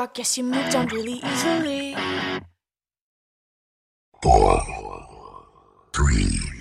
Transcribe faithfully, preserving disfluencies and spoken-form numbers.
I guess you moved on really easily. Four, three,